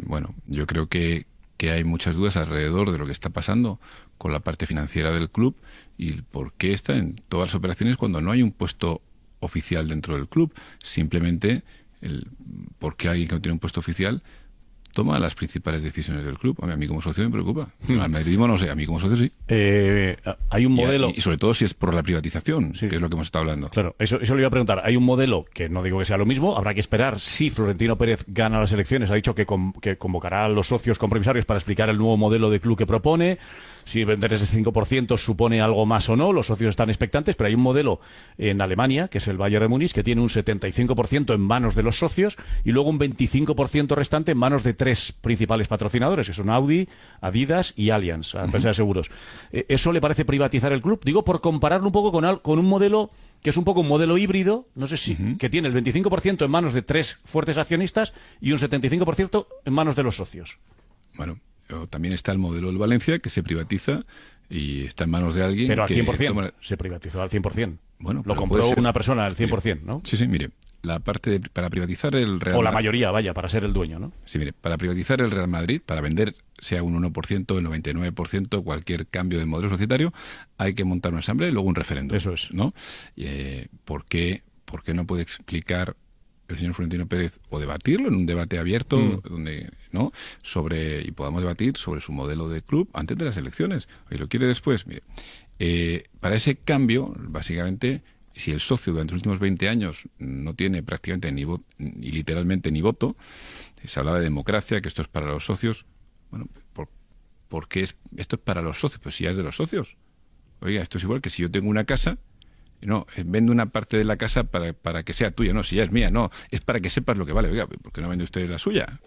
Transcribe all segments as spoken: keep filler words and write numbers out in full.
bueno, yo creo que, que hay muchas dudas alrededor de lo que está pasando con la parte financiera del club y por qué está en todas las operaciones cuando no hay un puesto oficial dentro del club. Simplemente, el, por qué alguien que no tiene un puesto oficial toma las principales decisiones del club. A mí como socio me preocupa. Hmm. Al madridismo no sé, a mí como socio sí. Eh, hay un modelo... Y, y sobre todo si es por la privatización, sí, que es lo que hemos estado hablando. Claro, eso, eso le iba a preguntar. Hay un modelo que no digo que sea lo mismo, habrá que esperar si Florentino Pérez gana las elecciones. Ha dicho que, con, que convocará a los socios compromisarios para explicar el nuevo modelo de club que propone. Si vender ese cinco por ciento supone algo más o no, los socios están expectantes, pero hay un modelo en Alemania, que es el Bayern de Múnich, que tiene un setenta y cinco por ciento en manos de los socios y luego un veinticinco por ciento restante en manos de tres principales patrocinadores, que son Audi, Adidas y Allianz, a empresa de seguros. ¿Eso le parece privatizar el club? Digo, por compararlo un poco con, al, con un modelo que es un poco un modelo híbrido, no sé si, uh-huh. que tiene el veinticinco por ciento en manos de tres fuertes accionistas y un setenta y cinco por ciento en manos de los socios. Bueno, también está el modelo del Valencia, que se privatiza y está en manos de alguien. Pero al que cien por ciento, toma... se privatizó al cien por ciento. Bueno, lo compró una persona al cien por ciento, mire, ¿no? Sí, sí, mire, la parte de, para privatizar el Real O la mayoría, vaya, para ser el dueño, ¿no? Sí, mire, para privatizar el Real Madrid, para vender sea un uno por ciento, el noventa y nueve por ciento, cualquier cambio de modelo societario, hay que montar una asamblea y luego un referéndum. Eso es. ¿No? Eh, ¿por qué, ¿Por qué no puede explicar el señor Florentino Pérez o debatirlo en un debate abierto mm. donde no sobre y podamos debatir sobre su modelo de club antes de las elecciones? ¿Y lo quiere después? Mire, eh, para ese cambio, básicamente, si el socio durante los últimos veinte años no tiene prácticamente ni voto, ni literalmente ni voto, se hablaba de democracia, que esto es para los socios. Bueno, ¿por, ¿por qué es, esto es para los socios? Pues si ya es de los socios. Oiga, esto es igual que si yo tengo una casa, no, vendo una parte de la casa para, para que sea tuya, no, si ya es mía, no, es para que sepas lo que vale. Oiga, ¿por qué no vende usted la suya?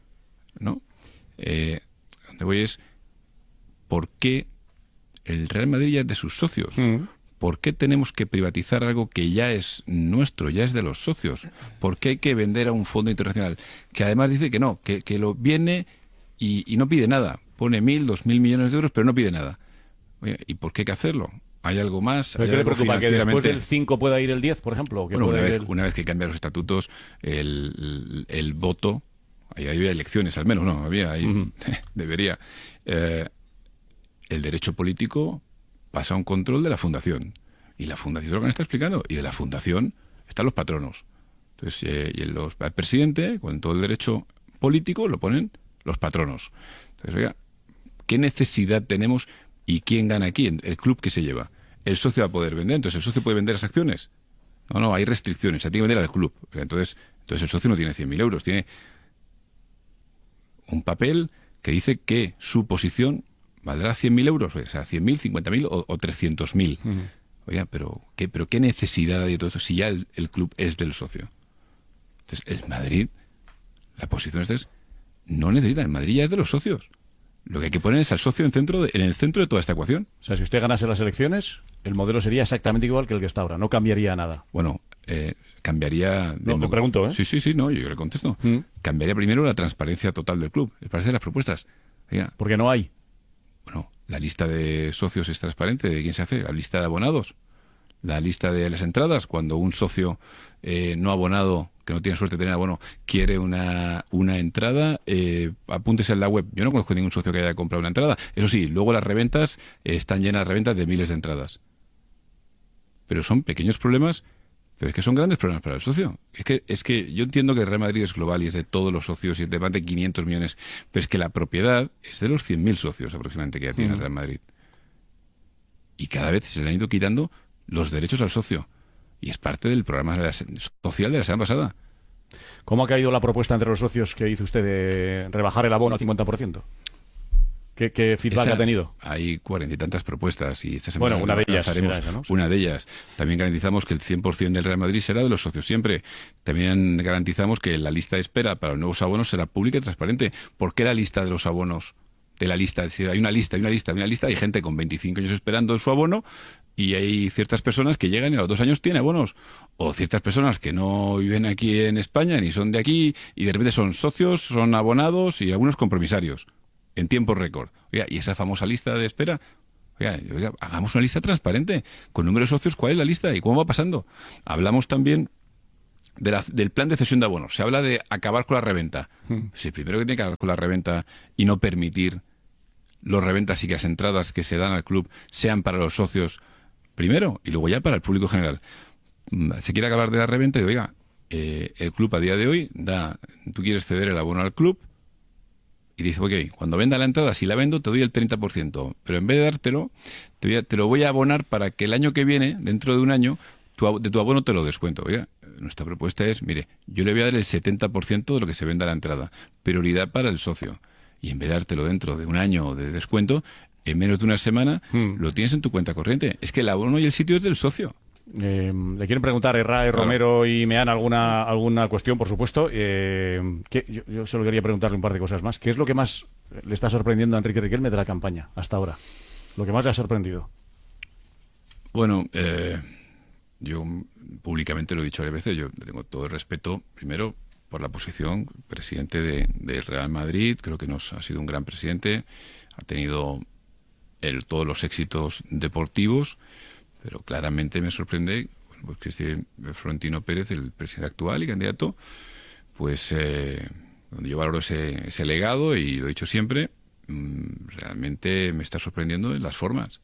¿No? Eh, donde voy es, ¿por qué el Real Madrid ya es de sus socios? Mm. ¿Por qué tenemos que privatizar algo que ya es nuestro, ya es de los socios? ¿Por qué hay que vender a un fondo internacional que además dice que no, que, que lo viene y, y no pide nada? Pone mil, dos mil millones de euros, pero no pide nada. Oye, ¿y por qué hay que hacerlo? ¿Hay algo más? ¿Pero qué le preocupa? ¿Que después del cinco pueda ir el diez, por ejemplo? ¿O que bueno, una vez, el... una vez que cambian los estatutos, el, el, el voto, ahí había elecciones al menos, no, había, ahí uh-huh. debería. Eh, el derecho político pasa a un control de la fundación. Y la fundación es lo que me está explicando. Y de la fundación están los patronos. Entonces, eh, y los, el presidente, con todo el derecho político, lo ponen los patronos. Entonces, oiga, ¿qué necesidad tenemos y quién gana aquí? El club que se lleva. El socio va a poder vender. Entonces, ¿el socio puede vender las acciones? No, no, hay restricciones. Se tiene que vender al club. Entonces, entonces el socio no tiene cien mil euros. Tiene un papel que dice que su posición valdrá cien mil euros, o sea, cien mil, cincuenta mil o, o trescientos mil. Uh-huh. Oiga, pero ¿qué, pero ¿qué necesidad hay de todo esto si ya el, el club es del socio? Entonces, el Madrid, la posición esta es, no necesita, el Madrid ya es de los socios. Lo que hay que poner es al socio en, centro de, en el centro de toda esta ecuación. O sea, si usted ganase las elecciones, el modelo sería exactamente igual que el que está ahora, no cambiaría nada. Bueno, eh, cambiaría... De no, me pregunto, ¿eh? Sí, sí, sí, no, yo le contesto. ¿Mm? Cambiaría primero la transparencia total del club. ¿Les parece las propuestas? Oiga, porque no hay. Bueno, la lista de socios es transparente. ¿De quién se hace? La lista de abonados. La lista de las entradas. Cuando un socio eh, no abonado, que no tiene suerte de tener abono, quiere una, una entrada, eh, apúntese en la web. Yo no conozco ningún socio que haya comprado una entrada. Eso sí, luego las reventas eh, están llenas de reventas de miles de entradas. Pero son pequeños problemas, pero es que son grandes problemas para el socio. Es que, es que yo entiendo que el Real Madrid es global y es de todos los socios y es de más de quinientos millones, pero es que la propiedad es de los cien mil socios aproximadamente que ya tiene mm. el Real Madrid. Y cada vez se le han ido quitando los derechos al socio. Y es parte del programa de la, social de la semana pasada. ¿Cómo ha caído la propuesta entre los socios que hizo usted de rebajar el abono al cincuenta por ciento? ¿Qué, qué feedback esa, ha tenido? Hay cuarenta y tantas propuestas y esta semana bueno, una de ellas haremos esa, ¿no? una de ellas. También garantizamos que el cien por ciento del Real Madrid será de los socios siempre. También garantizamos que la lista de espera para los nuevos abonos será pública y transparente. ¿Por qué la lista de los abonos? De la lista, es decir, hay una lista, hay una lista, hay una lista, hay gente con veinticinco años esperando su abono y hay ciertas personas que llegan y a los dos años tienen abonos. O ciertas personas que no viven aquí en España ni son de aquí y de repente son socios, son abonados y algunos compromisarios. En tiempo récord. Oiga, y esa famosa lista de espera, oiga, oiga, hagamos una lista transparente, con número de socios, cuál es la lista y cómo va pasando. Hablamos también de la, del plan de cesión de abonos. Se habla de acabar con la reventa. Mm. Sí, primero que tiene que acabar con la reventa y no permitir los reventas y que las entradas que se dan al club sean para los socios primero y luego ya para el público general. Se quiere acabar de la reventa y oiga, eh, el club a día de hoy da, tú quieres ceder el abono al club y dices, ok, cuando venda la entrada, si la vendo, te doy el treinta por ciento, pero en vez de dártelo, te, voy a, te lo voy a abonar para que el año que viene, dentro de un año, tu, de tu abono te lo descuento. Oiga, nuestra propuesta es, mire, yo le voy a dar el setenta por ciento de lo que se venda a la entrada, prioridad para el socio. Y en vez de dártelo dentro de un año de descuento, en menos de una semana mm. lo tienes en tu cuenta corriente. Es que el abono y el sitio es del socio. Eh, le quieren preguntar a Herrera, claro. Romero y Meán alguna alguna cuestión, por supuesto. Eh, ¿qué, yo, yo solo quería preguntarle un par de cosas más. ¿Qué es lo que más le está sorprendiendo a Enrique Riquelme de la campaña hasta ahora? Lo que más le ha sorprendido. Bueno, eh, yo públicamente lo he dicho varias veces. Yo le tengo todo el respeto, primero, por la posición, presidente de, del Real Madrid. Creo que nos ha sido un gran presidente. Ha tenido el, todos los éxitos deportivos. Pero claramente me sorprende, bueno, pues que este Florentino Pérez, el presidente actual y candidato, pues eh, donde yo valoro ese, ese legado y lo he dicho siempre, mmm, realmente me está sorprendiendo en las formas.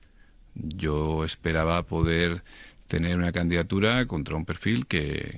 Yo esperaba poder tener una candidatura contra un perfil que,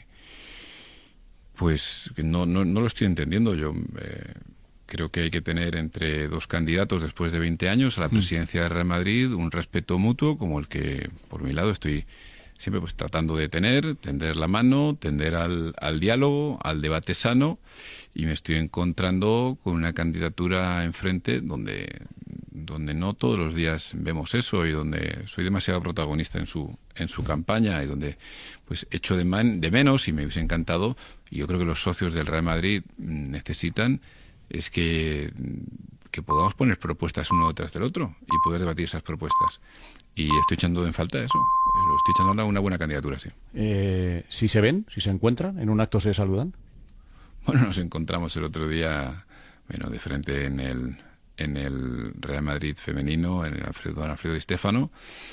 pues, que no, no, no lo estoy entendiendo. Yo eh, creo que hay que tener entre dos candidatos después de veinte años a la presidencia del Real Madrid un respeto mutuo como el que, por mi lado, estoy siempre pues tratando de tener, tender la mano, tender al, al diálogo, al debate sano, y me estoy encontrando con una candidatura enfrente donde, donde no todos los días vemos eso y donde soy demasiado protagonista en su, en su campaña y donde pues echo de, man, de menos y me hubiese encantado, y yo creo que los socios del Real Madrid necesitan es que, que podamos poner propuestas uno detrás del otro y poder debatir esas propuestas. Y estoy echando en falta eso. Estoy echando a una buena candidatura, sí. Eh, si se ven, si se encuentran, en un acto se saludan. Bueno, nos encontramos el otro día, bueno, de frente en el, en el Real Madrid femenino, en el Alfredo, don Alfredo Di Stéfano.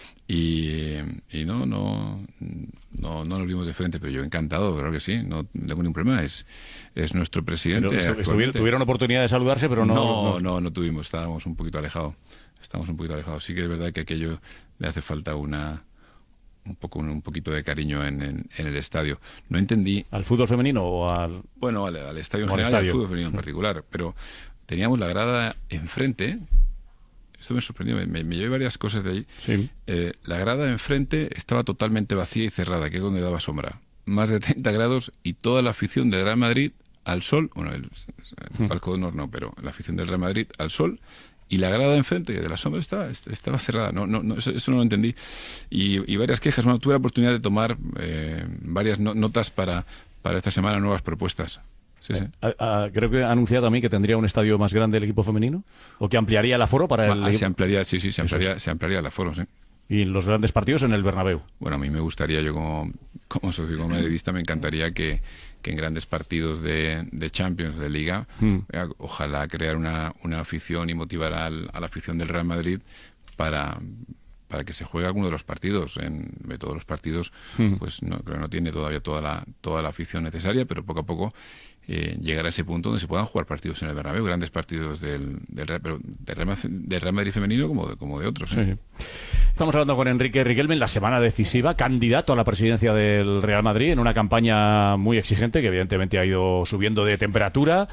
Y, y no, no, no, no nos vimos de frente, pero yo encantado, claro que sí, no tengo ningún problema, es, es nuestro presidente. Estuvieron, tuvieron oportunidad de saludarse, pero no no, no, no, no tuvimos, estábamos un poquito alejados, estamos un poquito alejados. Sí que es verdad que aquello le hace falta una un poco un, un poquito de cariño en, en, en el estadio. No entendí. ¿Al fútbol femenino o al...? Bueno, al, al estadio en general, al fútbol femenino en particular, pero teníamos la grada enfrente. Esto me sorprendió, me, me, me llevé varias cosas de ahí. Sí. Eh, la grada enfrente estaba totalmente vacía y cerrada, que es donde daba sombra. Más de treinta grados y toda la afición del Real Madrid al sol, bueno, el, el palco de honor no, pero la afición del Real Madrid al sol, y la grada enfrente de la sombra estaba, estaba cerrada. No, no, no, eso, eso no lo entendí. Y, y varias quejas. Bueno, tuve la oportunidad de tomar eh, varias no, notas para, para esta semana, nuevas propuestas. Sí, sí. A, a, creo que ha anunciado también que tendría un estadio más grande el equipo femenino, o que ampliaría el aforo para el ah, se ampliaría, sí, sí, se ampliaría, se ampliaría el aforo, sí. Y los grandes partidos en el Bernabéu. Bueno, a mí me gustaría, yo como, como socio como madridista, me encantaría que, que en grandes partidos de, de Champions, de Liga, mm. eh, ojalá crear una, una afición y motivar al, a la afición del Real Madrid para... para que se juegue alguno de los partidos. En de todos los partidos, mm. pues no, creo que no tiene todavía toda la, toda la afición necesaria, pero poco a poco eh, llegar a ese punto donde se puedan jugar partidos en el Bernabéu, grandes partidos del, del, Real, pero del, Real, del Real Madrid femenino como de, como de otros. ¿eh? Sí. Estamos hablando con Enrique Riquelme en la semana decisiva, candidato a la presidencia del Real Madrid, en una campaña muy exigente que evidentemente ha ido subiendo de temperatura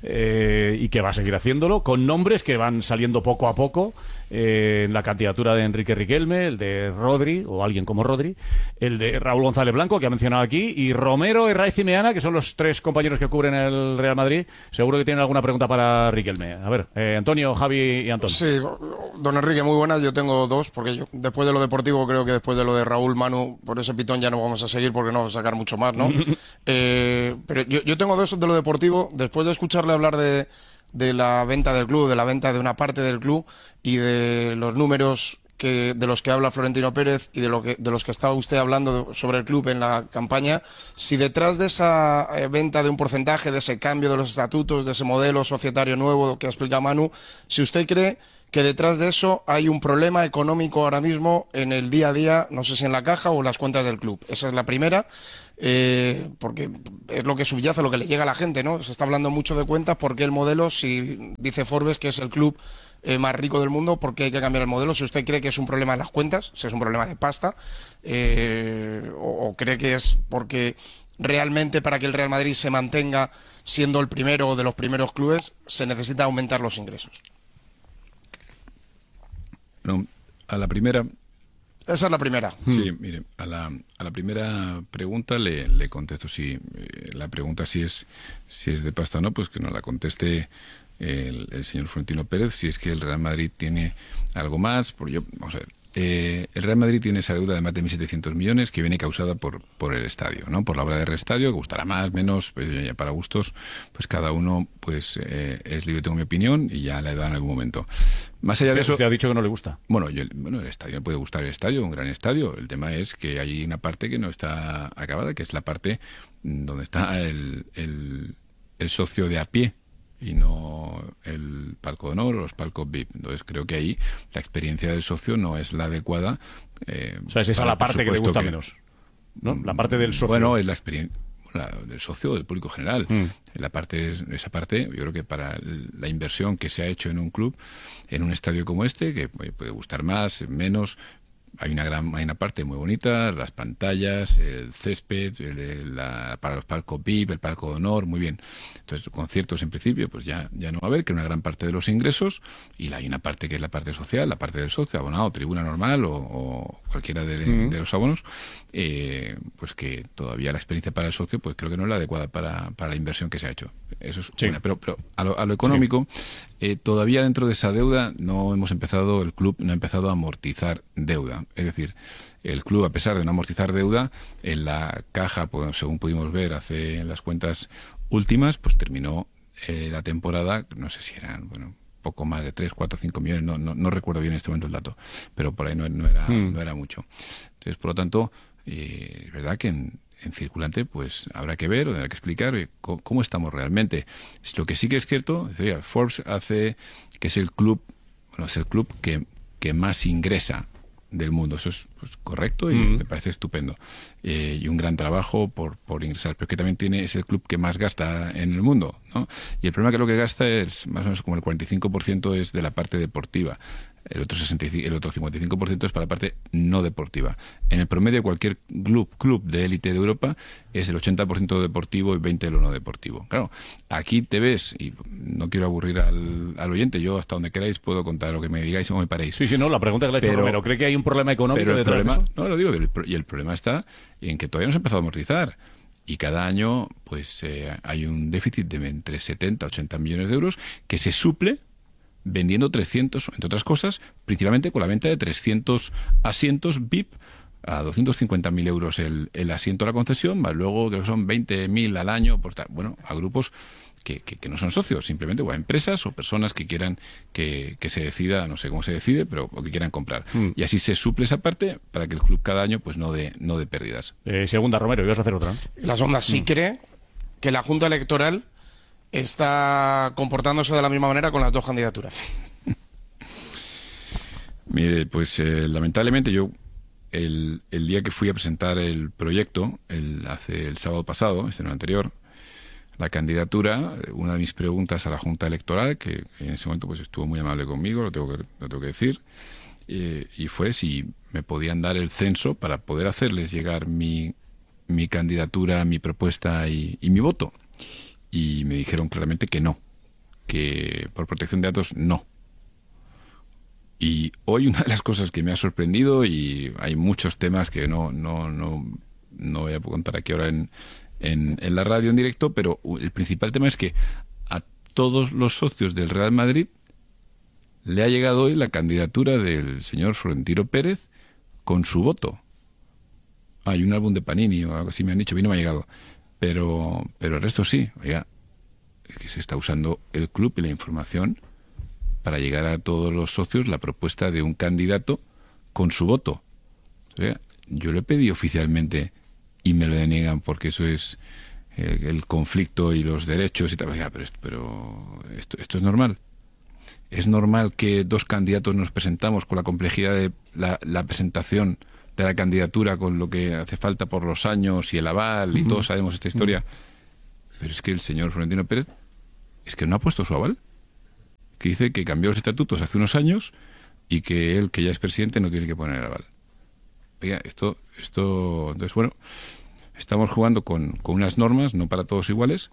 eh, y que va a seguir haciéndolo, con nombres que van saliendo poco a poco eh, en la candidatura de Enrique Riquelme, el de Rodri, o alguien como Rodri, el de Raúl González Blanco, que ha mencionado aquí, y Romero, Herraiz y Meana, que son los tres compañeros que cubren el Real Madrid. Seguro que tienen alguna pregunta para Riquelme. A ver, eh, Antonio, Javi y Antonio. Sí, don Enrique, muy buenas. Yo tengo dos, porque yo, después de lo deportivo, creo que después de lo de Raúl, Manu, por ese pitón ya no vamos a seguir porque no vamos a sacar mucho más, ¿no? eh, pero yo, yo tengo dos de lo deportivo. Después de escucharle hablar de, de la venta del club, de la venta de una parte del club y de los números que de los que habla Florentino Pérez y de lo que de los que estaba usted hablando sobre el club en la campaña, si detrás de esa eh, venta de un porcentaje, de ese cambio de los estatutos, de ese modelo societario nuevo que explica Manu, si usted cree que detrás de eso hay un problema económico ahora mismo en el día a día, no sé si en la caja o en las cuentas del club. Esa es la primera. eh, porque es lo que subyace, lo que le llega a la gente, ¿no? Se está hablando mucho de cuentas, porque el modelo, si dice Forbes que es el club eh, más rico del mundo, ¿por qué hay que cambiar el modelo? Si usted cree que es un problema de las cuentas, si es un problema de pasta, eh, o, o cree que es porque realmente para que el Real Madrid se mantenga siendo el primero de los primeros clubes, se necesita aumentar los ingresos. No, a la primera... Esa es la primera. Sí, mire, a la, a la primera pregunta le, le contesto si eh, la pregunta si es si es de pasta o no, pues que nos la conteste el, el señor Florentino Pérez, si es que el Real Madrid tiene algo más. Por yo, vamos a ver, eh, el Real Madrid tiene esa deuda de más de mil setecientos millones que viene causada por por el estadio, ¿no? Por la obra de reestadio, que gustará más, menos, pues ya para gustos, pues cada uno pues eh, es libre, tengo mi opinión y ya la he dado en algún momento. Más allá de eso, usted ha dicho que no le gusta. Bueno, yo, bueno, el estadio me puede gustar el estadio, un gran estadio. El tema es que hay una parte que no está acabada, que es la parte donde está el, el, el socio de a pie y no el palco de honor o los palcos V I P. Entonces creo que ahí la experiencia del socio no es la adecuada. Eh, o sea, es esa la parte que le gusta que, menos, ¿no? La parte del socio. Bueno, es la experiencia del socio, del público general. Mm. La parte, esa parte, yo creo que para la inversión que se ha hecho en un club, en un estadio como este, que puede gustar más, menos, hay una gran, hay una parte muy bonita, las pantallas, el césped, el, la, para los palcos V I P, el palco de honor, muy bien. Entonces, conciertos en principio, pues ya, ya no va a haber, que una gran parte de los ingresos, y hay una parte que es la parte social, la parte del socio, abonado, tribuna normal o, o cualquiera de, mm. de los abonos, eh, pues que todavía la experiencia para el socio, pues creo que no es la adecuada para, para la inversión que se ha hecho. Eso es sí. una, pero, pero a lo, a lo económico, sí. eh, todavía dentro de esa deuda no hemos empezado, el club no ha empezado a amortizar deuda. Es decir, el club, a pesar de no amortizar deuda, en la caja, pues, según pudimos ver hace en las cuentas últimas, pues terminó eh, la temporada, no sé si eran, bueno, poco más de tres, cuatro, cinco millones, no, no, no recuerdo bien en este momento el dato, pero por ahí no, no, era, hmm. no era mucho. Entonces, por lo tanto, eh, es verdad que en, en circulante, pues habrá que ver o habrá que explicar eh, cómo, cómo estamos realmente. Lo que sí que es cierto, es decir, Forbes hace que es el club, bueno, es el club que, que más ingresa del mundo. Eso es pues, correcto y mm. me parece estupendo. Eh, y un gran trabajo por, por ingresar. Pero que también tiene, es el club que más gasta en el mundo, ¿no? Y el problema que lo que gasta es más o menos como el cuarenta y cinco por ciento es de la parte deportiva. El otro, sesenta y cinco, el otro cincuenta y cinco por ciento es para la parte no deportiva. En el promedio, cualquier club, club de élite de Europa es el ochenta por ciento deportivo y veinte por ciento de lo no deportivo. Claro, aquí te ves, y no quiero aburrir al, al oyente, yo hasta donde queráis puedo contar lo que me digáis y no me paréis. Sí, sí, no, la pregunta que le he hecho pero, Romero, ¿cree que hay un problema económico pero el detrás problema, de eso? No, lo digo, y el problema está en que todavía no se ha empezado a amortizar. Y cada año pues eh, hay un déficit de entre setenta y ochenta millones de euros que se suple vendiendo trescientos, entre otras cosas, principalmente con la venta de trescientos asientos V I P a doscientos cincuenta mil euros el, el asiento a la concesión, más luego que son veinte mil al año, por tal, bueno, a grupos que, que, que no son socios, simplemente o a empresas o personas que quieran que, que se decida, no sé cómo se decide, pero o que quieran comprar. Mm. Y así se suple esa parte para que el club cada año pues no dé no dé pérdidas. Eh, segunda, Romero, ibas a hacer otra. La segunda sí mm. cree que la Junta Electoral está comportándose de la misma manera con las dos candidaturas. Mire, pues eh, lamentablemente yo el, el día que fui a presentar el proyecto, el, hace el sábado pasado, este no anterior, la candidatura, una de mis preguntas a la Junta Electoral, que en ese momento pues estuvo muy amable conmigo, lo tengo que, lo tengo que decir, eh, y fue si me podían dar el censo para poder hacerles llegar mi, mi candidatura, mi propuesta y, y mi voto. Y me dijeron claramente que no, que por protección de datos no. Y hoy una de las cosas que me ha sorprendido, y hay muchos temas que no no no no voy a contar aquí ahora en, en, en la radio en directo, pero el principal tema es que a todos los socios del Real Madrid le ha llegado hoy la candidatura del señor Florentino Pérez con su voto. Hay un álbum de Panini o algo así me han dicho, a mí no me ha llegado. Pero, pero el resto sí, oiga, que se está usando el club y la información para llegar a todos los socios la propuesta de un candidato con su voto. Oiga, yo lo he pedido oficialmente y me lo deniegan porque eso es el, el conflicto y los derechos y tal. Oiga, pero, esto, pero esto, esto es normal. Es normal que dos candidatos nos presentamos con la complejidad de la, la presentación de la candidatura con lo que hace falta por los años y el aval, y uh-huh. todos sabemos esta historia. Uh-huh. Pero es que el señor Florentino Pérez es que no ha puesto su aval. Que dice que cambió los estatutos hace unos años y que él, que ya es presidente, no tiene que poner el aval. Oiga, esto, esto, entonces, bueno, estamos jugando con, con unas normas, no para todos iguales.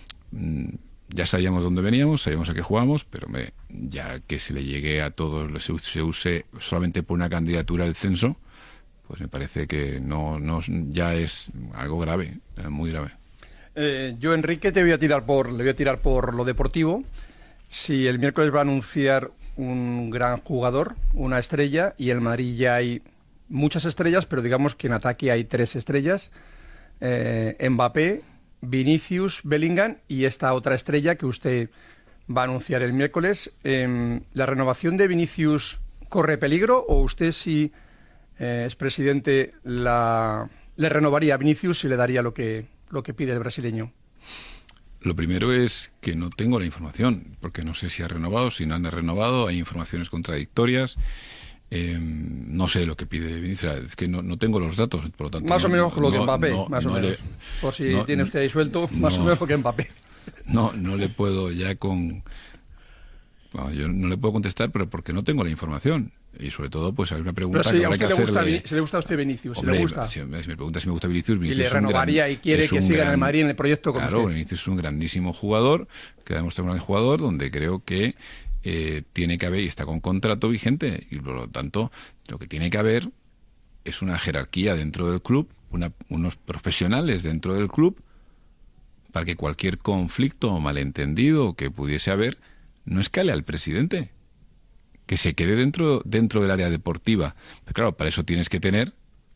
Ya sabíamos dónde veníamos, sabíamos a qué jugamos, pero hombre, ya que se le llegue a todos, se, se use solamente por una candidatura al censo, pues me parece que no, no ya es algo grave, muy grave. Eh, yo, Enrique, te voy a tirar por, le voy a tirar por lo deportivo. Si el miércoles va a anunciar un gran jugador, una estrella, y en Madrid ya hay muchas estrellas, pero digamos que en ataque hay tres estrellas, eh, Mbappé, Vinicius, Bellingham y esta otra estrella que usted va a anunciar el miércoles. Eh, ¿La renovación de Vinicius corre peligro o usted, si eh, es presidente, la, le renovaría a Vinicius y le daría lo que, lo que pide el brasileño? Lo primero es que no tengo la información, porque no sé si ha renovado, si no han renovado, hay informaciones contradictorias. Eh, no sé lo que pide Vinicius, es que no, no tengo los datos, por lo tanto... Más no, o menos no, lo que no, Mbappé, no, más no o menos. Le, por si no, tiene usted ahí suelto, más no, o menos lo que Mbappé. No, no le puedo ya con... No, yo no le puedo contestar, pero porque no tengo la información. Y sobre todo, pues hay una pregunta pero sí, que habrá que le gusta, hacerle... Si le gusta a usted Vinicius, Hombre, si le gusta. Si, si me pregunta si me gusta Vinicius, Vinicius y le renovaría gran, y quiere que siga gran, en el Madrid en el proyecto con claro, usted. Vinicius es un grandísimo jugador, que ha demostrado un gran jugador, donde creo que eh, tiene que haber, y está con contrato vigente, y por lo tanto, lo que tiene que haber es una jerarquía dentro del club, una, unos profesionales dentro del club, para que cualquier conflicto o malentendido que pudiese haber no escale al presidente, que se quede dentro, dentro del área deportiva. Pero claro, para eso tienes que tener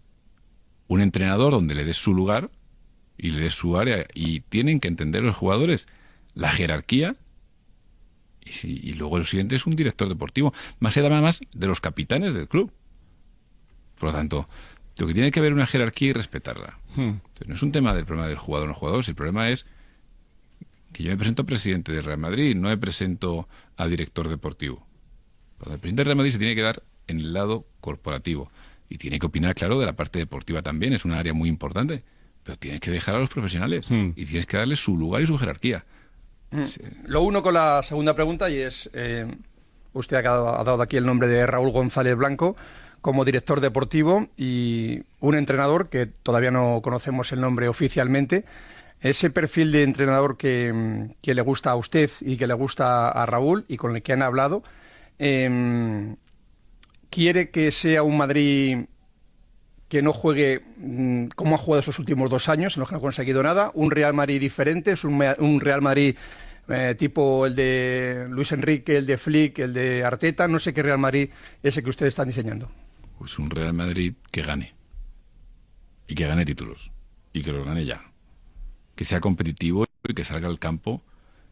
un entrenador donde le des su lugar y le des su área, y tienen que entender los jugadores la jerarquía, y, si, y luego el siguiente es un director deportivo, más se llama más de los capitanes del club. Por lo tanto, lo que tiene que haber una jerarquía y respetarla. Hmm. Entonces, no es un tema del problema del jugador o no jugador, el problema es que yo me presento presidente del Real Madrid, no me presento a director deportivo. El presidente del Real Madrid se tiene que dar en el lado corporativo y tiene que opinar, claro, de la parte deportiva también, es una área muy importante, pero tienes que dejar a los profesionales hmm. y tienes que darles su lugar y su jerarquía. Hmm. Sí. Lo uno con la segunda pregunta, y es, eh, usted ha dado, ha dado aquí el nombre de Raúl González Blanco como director deportivo y un entrenador que todavía no conocemos el nombre oficialmente. Ese perfil de entrenador que, que le gusta a usted y que le gusta a Raúl y con el que han hablado, eh, ¿quiere que sea un Madrid que no juegue mmm, como ha jugado esos últimos dos años, en los que no ha conseguido nada? ¿Un Real Madrid diferente? ¿Es un, un Real Madrid eh, tipo el de Luis Enrique, el de Flick, el de Arteta? No sé qué Real Madrid es el que ustedes están diseñando. Pues un Real Madrid que gane. Y que gane títulos. Y que los gane ya. Que sea competitivo y que salga al campo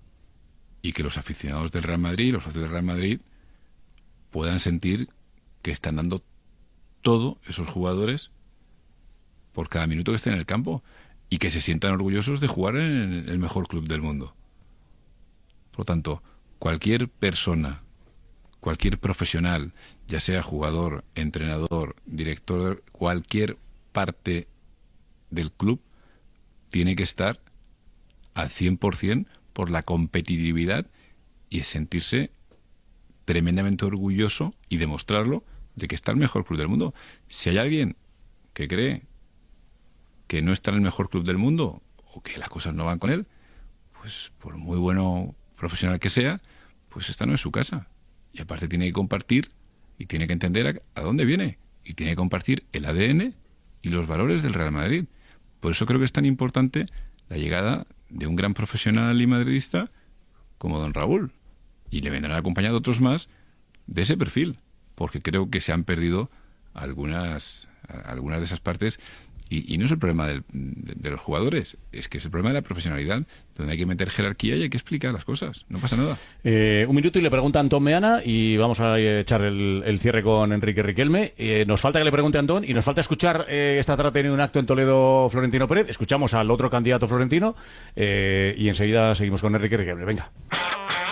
y que los aficionados del Real Madrid, los socios del Real Madrid, puedan sentir que están dando todo esos jugadores por cada minuto que estén en el campo y que se sientan orgullosos de jugar en el mejor club del mundo. Por lo tanto, cualquier persona, cualquier profesional, ya sea jugador, entrenador, director, cualquier parte del club, tiene que estar al cien por ciento por la competitividad y sentirse tremendamente orgulloso y demostrarlo de que está el mejor club del mundo. Si hay alguien que cree que no está en el mejor club del mundo o que las cosas no van con él, pues por muy bueno profesional que sea, pues esta no es su casa. Y aparte tiene que compartir y tiene que entender a, a dónde viene y tiene que compartir el A D N y los valores del Real Madrid. Por eso creo que es tan importante la llegada de un gran profesional y madridista como don Raúl. Y le vendrán acompañados otros más de ese perfil, porque creo que se han perdido algunas, algunas de esas partes. Y, y no es el problema del, de, de los jugadores, es que es el problema de la profesionalidad, donde hay que meter jerarquía y hay que explicar las cosas. No pasa nada. Eh, un minuto y le pregunta a Antón Meana y vamos a echar el, el cierre con Enrique Riquelme. Eh, nos falta que le pregunte a Antón y nos falta escuchar, eh, esta tarde ha tenido un acto en Toledo Florentino Pérez. Escuchamos al otro candidato florentino eh, y enseguida seguimos con Enrique Riquelme. Venga.